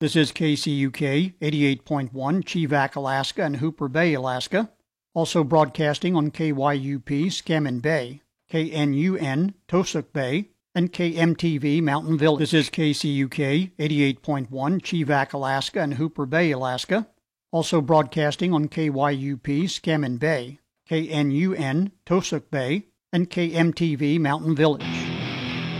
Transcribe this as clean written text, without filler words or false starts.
This is KCUK 88.1 Chevak, Alaska and Hooper Bay, Alaska. Also broadcasting on KYUP Scammon Bay, KNUN Tosuk Bay, and KMTV Mountain Village. This is KCUK 88.1 Chevak, Alaska and Hooper Bay, Alaska. Also broadcasting on KYUP Scammon Bay, KNUN Tosuk Bay, and KMTV Mountain Village.